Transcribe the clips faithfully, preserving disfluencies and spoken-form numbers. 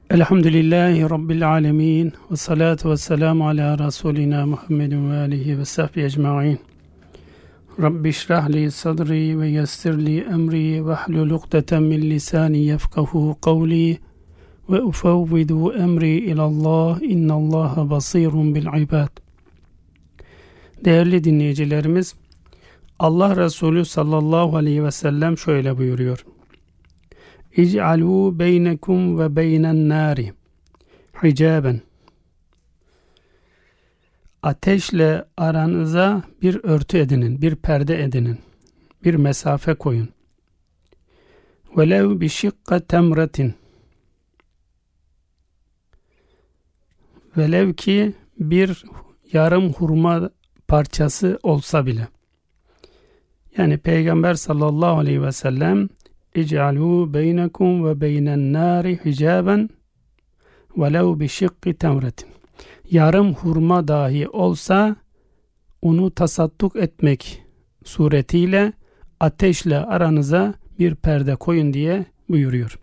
Elhamdülillahi Rabbil alemin ve salatu ve selamu ala Resulina Muhammedin ve alihi ve sahbihi ecma'in. Rabbi şrahli sadri ve yessirli emri ve hlul ukdeten min lisani yefkahu kavli ve ufevvidu emri ilallah innallaha basirun bil ibad. Değerli dinleyicilerimiz, Allah Resulü sallallahu aleyhi ve sellem şöyle buyuruyor. İc'alû beynekum ve beynen nâri hicaben. Ateşle aranıza bir örtü edinin, bir perde edinin, bir mesafe koyun. Velev bi şikka temretin. Velev ki bir yarım hurma parçası olsa bile. Yani Peygamber sallallahu aleyhi ve sellem İc'alû beynekum ve beynen nâri hicaben velev bi şikki temretin. Yarım hurma dahi olsa onu tasadduk etmek suretiyle ateşle aranıza bir perde koyun diye buyuruyor.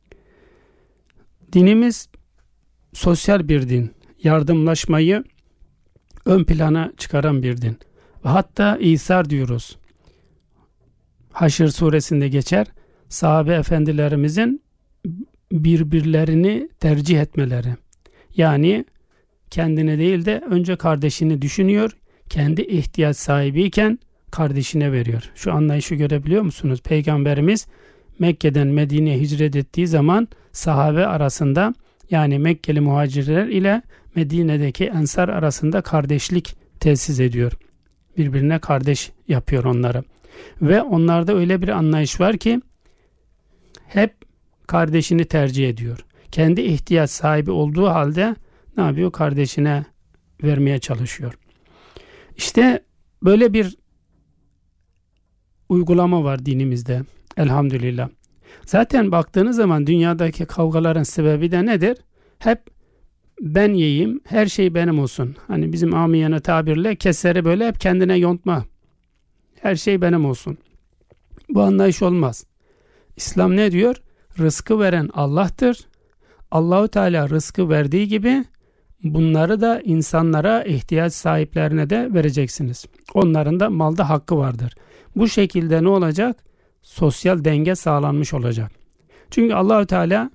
Dinimiz sosyal bir din. Yardımlaşmayı ön plana çıkaran bir din. Ve hatta İsar diyoruz. Haşr suresinde geçer. Sahabe efendilerimizin birbirlerini tercih etmeleri. Yani kendine değil de önce kardeşini düşünüyor. Kendi ihtiyaç sahibiyken kardeşine veriyor. Şu anlayışı görebiliyor musunuz? Peygamberimiz Mekke'den Medine'ye hicret ettiği zaman sahabe arasında, yani Mekkeli muhacirler ile Medine'deki ensar arasında kardeşlik tesis ediyor. Birbirine kardeş yapıyor onları. Ve onlarda öyle bir anlayış var ki hep kardeşini tercih ediyor. Kendi ihtiyaç sahibi olduğu halde ne yapıyor? Kardeşine vermeye çalışıyor. İşte böyle bir uygulama var dinimizde. Elhamdülillah. Zaten baktığınız zaman dünyadaki kavgaların sebebi de nedir? Hep ben yiyeyim, her şey benim olsun. Hani bizim amiyane tabirle keseri böyle hep kendine yontma. Her şey benim olsun. Bu anlayış olmaz. İslam ne diyor? Rızkı veren Allah'tır. Allahu Teala rızkı verdiği gibi bunları da insanlara, ihtiyaç sahiplerine de vereceksiniz. Onların da malda hakkı vardır. Bu şekilde ne olacak? Sosyal denge sağlanmış olacak. Çünkü Allahu Teala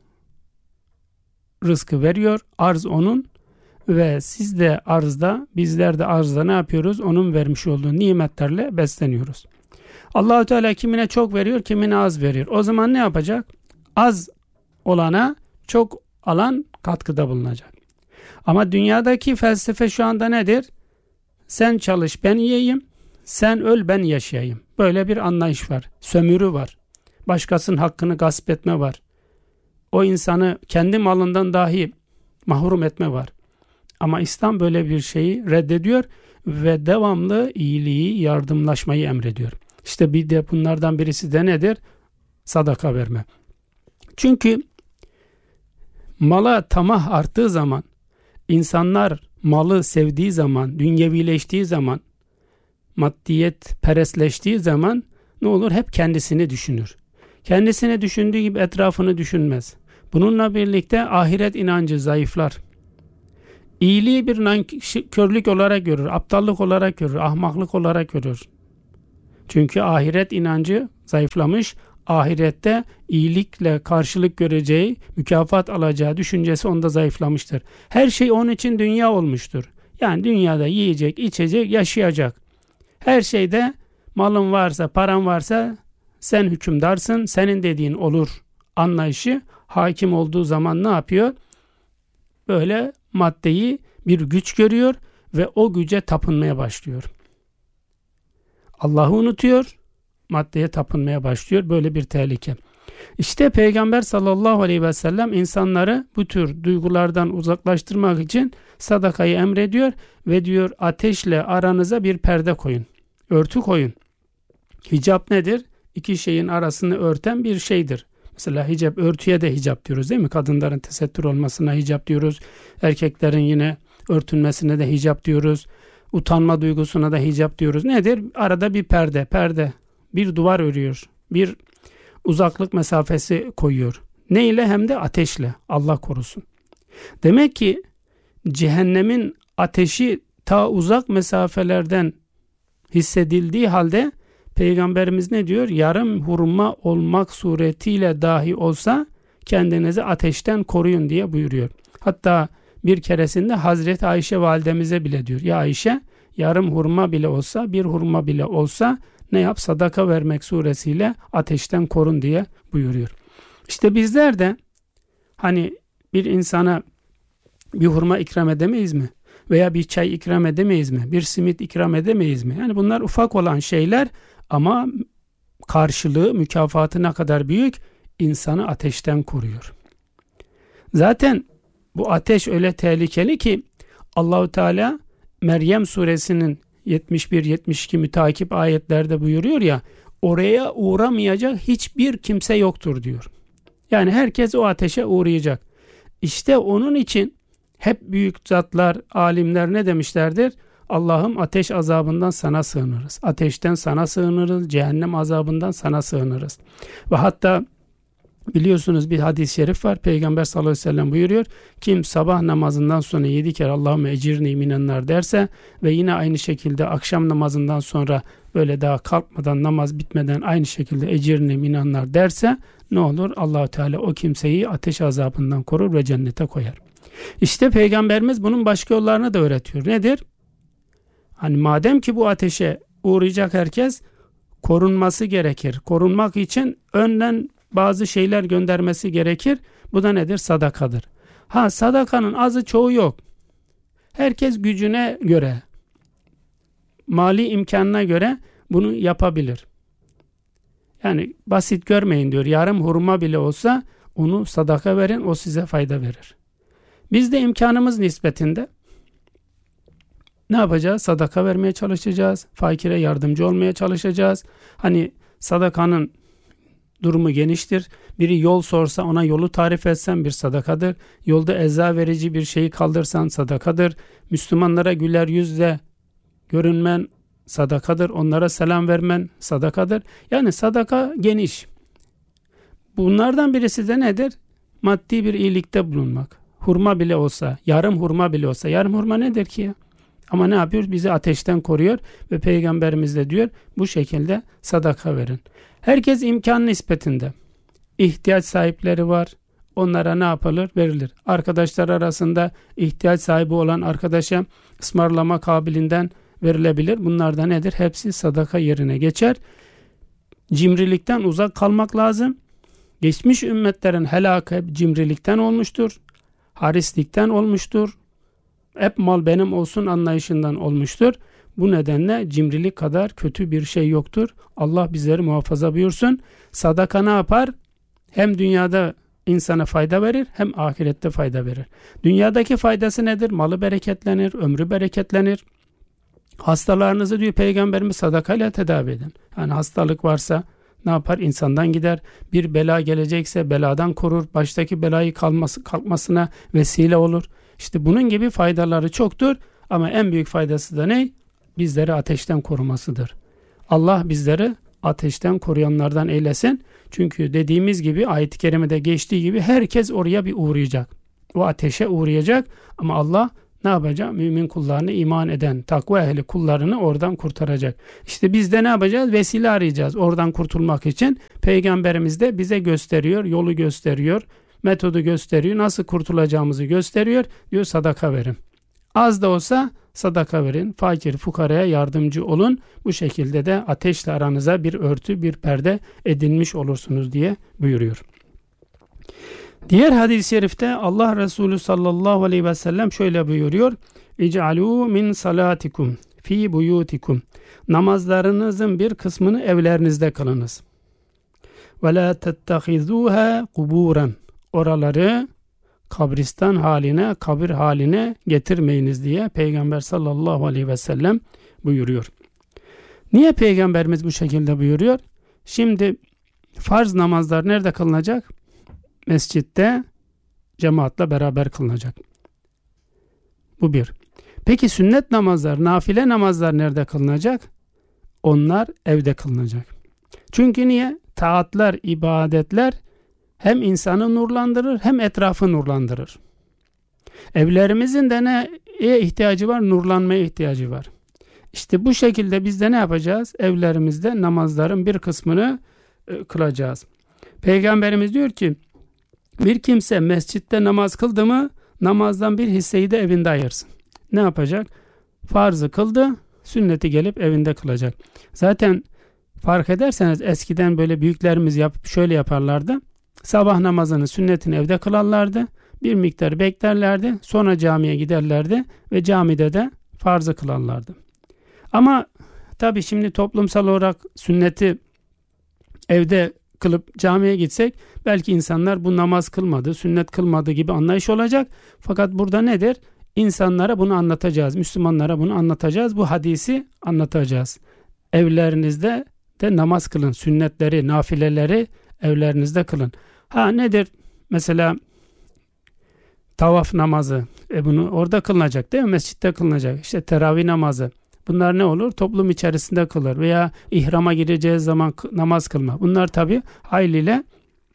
rızkı veriyor, arz onun ve siz de arzda, bizler de arzda ne yapıyoruz? Onun vermiş olduğu nimetlerle besleniyoruz. Allah-u Teala kimine çok veriyor, kimine az veriyor. O zaman ne yapacak? Az olana çok alan katkıda bulunacak. Ama dünyadaki felsefe şu anda nedir? Sen çalış ben yiyeyim, sen öl ben yaşayayım. Böyle bir anlayış var. Sömürü var. Başkasının hakkını gasp etme var. O insanı kendi malından dahi mahrum etme var. Ama İslam böyle bir şeyi reddediyor ve devamlı iyiliği, yardımlaşmayı emrediyor. İşte bir de bunlardan birisi de nedir? Sadaka verme. Çünkü mala tamah arttığı zaman, insanlar malı sevdiği zaman, dünyevileştiği zaman, maddiyet perestleştiği zaman ne olur? Hep kendisini düşünür. Kendisini düşündüğü gibi etrafını düşünmez. Bununla birlikte ahiret inancı zayıflar. İyiliği bir nankörlük olarak görür, aptallık olarak görür, ahmaklık olarak görür. Çünkü ahiret inancı zayıflamış, ahirette iyilikle karşılık göreceği, mükafat alacağı düşüncesi onda zayıflamıştır. Her şey onun için dünya olmuştur. Yani dünyada yiyecek, içecek, yaşayacak. Her şeyde malın varsa, paran varsa sen hükümdarsın, senin dediğin olur anlayışı hakim olduğu zaman ne yapıyor? Böyle maddeyi bir güç görüyor ve o güce tapınmaya başlıyor. Allah'ı unutuyor, maddeye tapınmaya başlıyor. Böyle bir tehlike. İşte Peygamber sallallahu aleyhi ve sellem insanları bu tür duygulardan uzaklaştırmak için sadakayı emrediyor ve diyor ateşle aranıza bir perde koyun. Örtü koyun. Hicap nedir? İki şeyin arasını örten bir şeydir. Mesela hicap, örtüye de hicap diyoruz değil mi? Kadınların tesettür olmasına hicap diyoruz. Erkeklerin yine örtünmesine de hicap diyoruz. Utanma duygusuna da hicap diyoruz. Nedir? Arada bir perde, perde, bir duvar örüyor. Bir uzaklık mesafesi koyuyor. Ne ile? Hem de ateşle. Allah korusun. Demek ki cehennemin ateşi ta uzak mesafelerden hissedildiği halde Peygamberimiz ne diyor? Yarım hurma olmak suretiyle dahi olsa kendinizi ateşten koruyun diye buyuruyor. Hatta bir keresinde Hazreti Ayşe validemize bile diyor. Ya Ayşe, yarım hurma bile olsa, bir hurma bile olsa ne yap? Sadaka vermek suresiyle ateşten korun diye buyuruyor. İşte bizler de hani bir insana bir hurma ikram edemeyiz mi? Veya bir çay ikram edemeyiz mi? Bir simit ikram edemeyiz mi? Yani bunlar ufak olan şeyler ama karşılığı, mükafatı ne kadar büyük? İnsanı ateşten koruyor. Zaten bu ateş öyle tehlikeli ki Allahu Teala Meryem suresinin yetmiş bir yetmiş iki mütakip ayetlerde buyuruyor ya, oraya uğramayacak hiçbir kimse yoktur diyor. Yani herkes o ateşe uğrayacak. İşte onun için hep büyük zatlar, alimler ne demişlerdir? Allah'ım ateş azabından sana sığınırız. Ateşten sana sığınırız. Cehennem azabından sana sığınırız. Ve hatta biliyorsunuz bir hadis-i şerif var. Peygamber sallallahu aleyhi ve sellem buyuruyor. Kim sabah namazından sonra yedi kere Allahümme ecirni minennar derse ve yine aynı şekilde akşam namazından sonra böyle daha kalkmadan, namaz bitmeden aynı şekilde ecirni minennar derse ne olur? Allah-u Teala o kimseyi ateş azabından korur ve cennete koyar. İşte Peygamberimiz bunun başka yollarını da öğretiyor. Nedir? Hani madem ki bu ateşe uğrayacak herkes, korunması gerekir. Korunmak için önden bazı şeyler göndermesi gerekir. Bu da nedir? Sadakadır. Ha, sadakanın azı çoğu yok. Herkes gücüne göre, mali imkanına göre bunu yapabilir. Yani basit görmeyin diyor. Yarım hurma bile olsa onu sadaka verin, o size fayda verir. Biz de imkanımız nispetinde ne yapacağız? Sadaka vermeye çalışacağız. Fakire yardımcı olmaya çalışacağız. Hani sadakanın durumu geniştir. Biri yol sorsa ona yolu tarif etsen bir sadakadır. Yolda eza verici bir şeyi kaldırsan sadakadır. Müslümanlara güler yüzle görünmen sadakadır. Onlara selam vermen sadakadır. Yani sadaka geniş. Bunlardan birisi de nedir? Maddi bir iyilikte bulunmak. Hurma bile olsa, yarım hurma bile olsa. Yarım hurma nedir ki ya? Ama ne yapıyor? Bizi ateşten koruyor ve Peygamberimiz de diyor bu şekilde sadaka verin. Herkes imkan nispetinde. İhtiyaç sahipleri var. Onlara ne yapılır? Verilir. Arkadaşlar arasında ihtiyaç sahibi olan arkadaşa ısmarlama kabilinden verilebilir. Bunlar da nedir? Hepsi sadaka yerine geçer. Cimrilikten uzak kalmak lazım. Geçmiş ümmetlerin helakı hep cimrilikten olmuştur. Harislikten olmuştur. Hep mal benim olsun anlayışından olmuştur. Bu nedenle cimrilik kadar kötü bir şey yoktur. Allah bizleri muhafaza buyursun. Sadaka ne yapar? Hem dünyada insana fayda verir hem ahirette fayda verir. Dünyadaki faydası nedir? Malı bereketlenir, ömrü bereketlenir. Hastalarınızı diyor Peygamberimiz sadakayla tedavi edin. Yani hastalık varsa ne yapar? İnsandan gider. Bir bela gelecekse beladan korur. Baştaki belayı kalması, kalkmasına vesile olur. İşte bunun gibi faydaları çoktur. Ama en büyük faydası da ne? Bizleri ateşten korumasıdır. Allah bizleri ateşten koruyanlardan eylesin. Çünkü dediğimiz gibi ayet-i kerimede geçtiği gibi herkes oraya bir uğrayacak. O ateşe uğrayacak ama Allah ne yapacak? Mümin kullarını, iman eden, takva ehli kullarını oradan kurtaracak. İşte biz de ne yapacağız? Vesile arayacağız oradan kurtulmak için. Peygamberimiz de bize gösteriyor, yolu gösteriyor, metodu gösteriyor, nasıl kurtulacağımızı gösteriyor. Diyor sadaka verin. Az da olsa sadaka verin. Fakir, fukaraya yardımcı olun. Bu şekilde de ateşle aranıza bir örtü, bir perde edinmiş olursunuz diye buyuruyor. Diğer hadis-i şerifte Allah Resulü sallallahu aleyhi ve sellem şöyle buyuruyor. İc'alû min salatikum fi buyutikum. Namazlarınızın bir kısmını evlerinizde kılınız. Ve la tettehizûhâ kuburan. Oraları kabristan haline, kabir haline getirmeyiniz diye Peygamber sallallahu aleyhi ve sellem buyuruyor. Niye Peygamberimiz bu şekilde buyuruyor? Şimdi farz namazlar nerede kılınacak? Mescitte cemaatle beraber kılınacak. Bu bir. Peki sünnet namazlar, nafile namazlar nerede kılınacak? Onlar evde kılınacak. Çünkü niye? Taatlar, ibadetler hem insanı nurlandırır hem etrafı nurlandırır. Evlerimizin de neye ihtiyacı var? Nurlanmaya ihtiyacı var. İşte bu şekilde biz de ne yapacağız? Evlerimizde namazların bir kısmını e, kılacağız. Peygamberimiz diyor ki, bir kimse mescitte namaz kıldı mı namazdan bir hisseyi de evinde ayırsın. Ne yapacak? Farzı kıldı, sünneti gelip evinde kılacak. Zaten fark ederseniz eskiden böyle büyüklerimiz yapıp şöyle yaparlardı. Sabah namazını, sünnetini evde kılarlardı. Bir miktar beklerlerdi. Sonra camiye giderlerdi ve camide de farzı kılarlardı. Ama tabii şimdi toplumsal olarak sünneti evde kılıp camiye gitsek belki insanlar bu namaz kılmadı, sünnet kılmadı gibi anlayış olacak. Fakat burada nedir? İnsanlara bunu anlatacağız. Müslümanlara bunu anlatacağız. Bu hadisi anlatacağız. Evlerinizde de namaz kılın. Sünnetleri, nafileleri evlerinizde kılın. Ha nedir? Mesela tavaf namazı. E bunu orada kılınacak değil mi? Mescitte kılınacak. İşte teravih namazı. Bunlar ne olur? Toplum içerisinde kılır veya ihrama gireceğiz zaman namaz kılma. Bunlar tabii hayliyle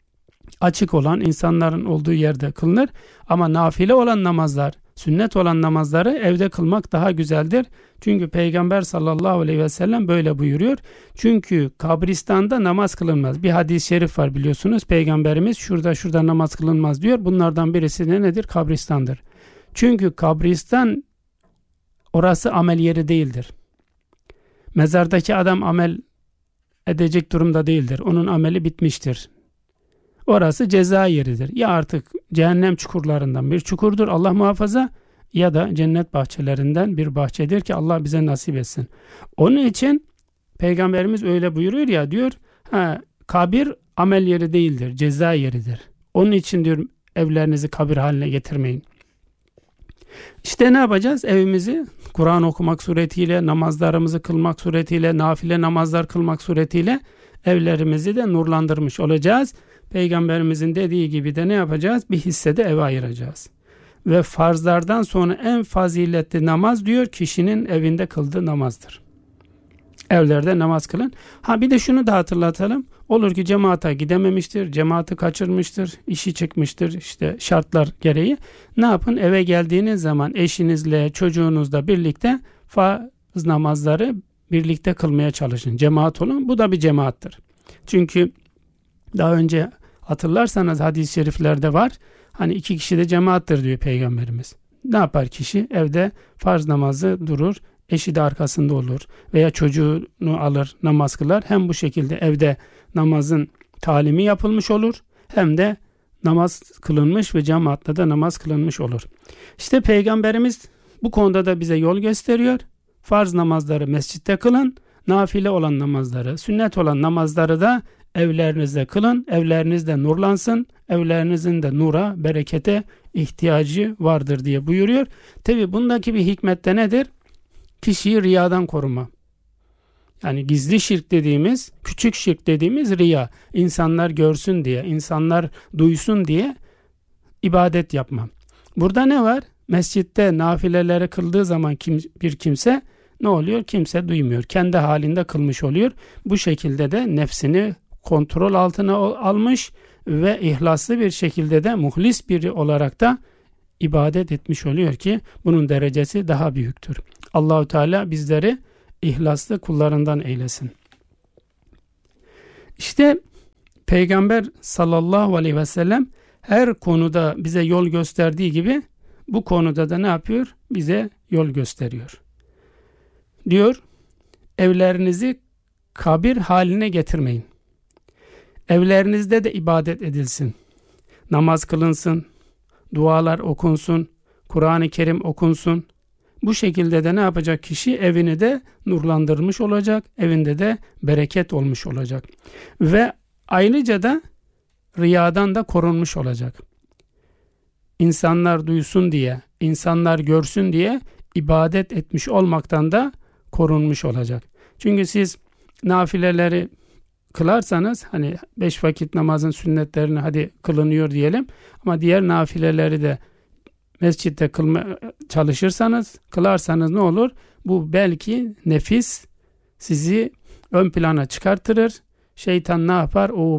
açık olan insanların olduğu yerde kılınır. Ama nafile olan namazlar, sünnet olan namazları evde kılmak daha güzeldir. Çünkü Peygamber sallallahu aleyhi ve sellem böyle buyuruyor. Çünkü kabristanda namaz kılınmaz. Bir hadis-i şerif var biliyorsunuz. Peygamberimiz şurada şurada namaz kılınmaz diyor. Bunlardan birisi ne nedir? Kabristandır. Çünkü kabristan orası amel yeri değildir. Mezardaki adam amel edecek durumda değildir. Onun ameli bitmiştir. Orası ceza yeridir. Ya artık cehennem çukurlarından bir çukurdur, Allah muhafaza, ya da cennet bahçelerinden bir bahçedir ki Allah bize nasip etsin. Onun için Peygamberimiz öyle buyuruyor ya, diyor ha, kabir amel yeri değildir, ceza yeridir. Onun için diyor evlerinizi kabir haline getirmeyin. İşte ne yapacağız? Evimizi Kur'an okumak suretiyle, namazlarımızı kılmak suretiyle, nafile namazlar kılmak suretiyle evlerimizi de nurlandırmış olacağız. Peygamberimizin dediği gibi de ne yapacağız? Bir hissede eve ayıracağız. Ve farzlardan sonra en faziletli namaz diyor kişinin evinde kıldığı namazdır. Evlerde namaz kılın. Ha bir de şunu da hatırlatalım. Olur ki cemaate gidememiştir, cemaati kaçırmıştır, işi çıkmıştır işte şartlar gereği. Ne yapın? Eve geldiğiniz zaman eşinizle, çocuğunuzla birlikte farz namazları birlikte kılmaya çalışın. Cemaat olun. Bu da bir cemaattir. Çünkü daha önce hatırlarsanız hadis-i şeriflerde var. Hani iki kişi de cemaattir diyor Peygamberimiz. Ne yapar kişi? Evde farz namazı durur. Eşi de arkasında olur. Veya çocuğunu alır, namaz kılar. Hem bu şekilde evde namazın talimi yapılmış olur. Hem de namaz kılınmış ve cemaatle de namaz kılınmış olur. İşte Peygamberimiz bu konuda da bize yol gösteriyor. Farz namazları mescitte kılın. Nafile olan namazları, sünnet olan namazları da evlerinizde kılın. Evlerinizde nurlansın. Evlerinizin de nura, berekete ihtiyacı vardır diye buyuruyor. Tabi bundaki bir hikmet de nedir? Kişiyi riyadan koruma. Yani gizli şirk dediğimiz, küçük şirk dediğimiz riya. İnsanlar görsün diye, insanlar duysun diye ibadet yapma. Burada ne var? Mescitte nafileleri kıldığı zaman kim, bir kimse ne oluyor? Kimse duymuyor. Kendi halinde kılmış oluyor. Bu şekilde de nefsini kontrol altına almış ve ihlaslı bir şekilde de muhlis biri olarak da ibadet etmiş oluyor ki bunun derecesi daha büyüktür. Allahu Teala bizleri ihlaslı kullarından eylesin. İşte Peygamber sallallahu aleyhi ve sellem her konuda bize yol gösterdiği gibi bu konuda da ne yapıyor? Bize yol gösteriyor. Diyor, evlerinizi kabir haline getirmeyin. Evlerinizde de ibadet edilsin. Namaz kılınsın, dualar okunsun, Kur'an-ı Kerim okunsun. Bu şekilde de ne yapacak kişi? Evini de nurlandırmış olacak, evinde de bereket olmuş olacak. Ve ayrıca da riyadan da korunmuş olacak. İnsanlar duysun diye, insanlar görsün diye ibadet etmiş olmaktan da korunmuş olacak. Çünkü siz nafileleri kılarsanız, hani beş vakit namazın sünnetlerini hadi kılınıyor diyelim, ama diğer nafileleri de mescitte kılmaya çalışırsanız, kılarsanız ne olur? Bu belki nefis sizi ön plana çıkartırır. Şeytan ne yapar? Oo bak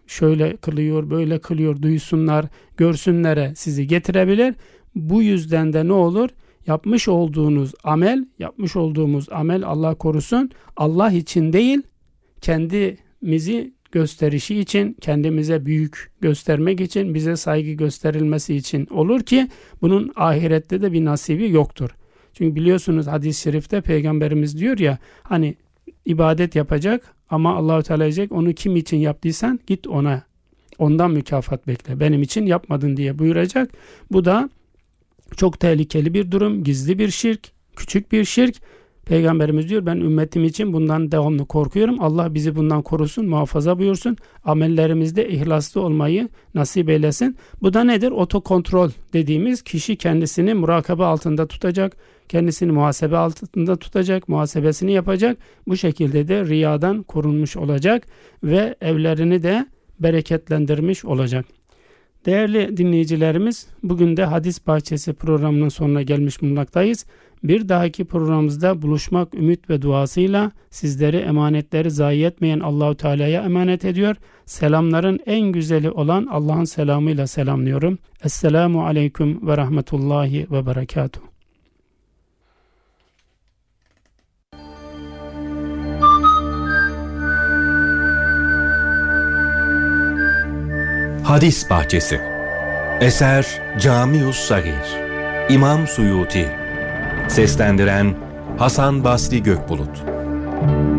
şöyle kılıyor, böyle kılıyor, duysunlar, görsünlere sizi getirebilir. Bu yüzden de ne olur? Yapmış olduğunuz amel, yapmış olduğumuz amel Allah korusun, Allah için değil, kendimizi gösterişi için, kendimize büyük göstermek için, bize saygı gösterilmesi için olur ki bunun ahirette de bir nasibi yoktur. Çünkü biliyorsunuz hadis-i şerifte Peygamberimiz diyor ya, hani ibadet yapacak ama Allah-u Teala diyecek, onu kim için yaptıysan git ona, ondan mükafat bekle, benim için yapmadın diye buyuracak. Bu da çok tehlikeli bir durum, gizli bir şirk, küçük bir şirk. Peygamberimiz diyor, ben ümmetim için bundan devamlı korkuyorum. Allah bizi bundan korusun, muhafaza buyursun. Amellerimizde ihlaslı olmayı nasip eylesin. Bu da nedir? Otokontrol dediğimiz, kişi kendisini murakabe altında tutacak, kendisini muhasebe altında tutacak, muhasebesini yapacak. Bu şekilde de riyadan korunmuş olacak ve evlerini de bereketlendirmiş olacak. Değerli dinleyicilerimiz, bugün de Hadis Bahçesi programının sonuna gelmiş bulunmaktayız. Bir dahaki programımızda buluşmak ümit ve duasıyla sizleri, emanetleri zayi etmeyen Allahu Teala'ya emanet ediyor. Selamların en güzeli olan Allah'ın selamıyla selamlıyorum. Esselamu aleyküm ve rahmetullahi ve berekatuhu. Hadis Bahçesi. Eser Camius Sagir. İmam Suyuti. Seslendiren Hasan Basri Gökbulut.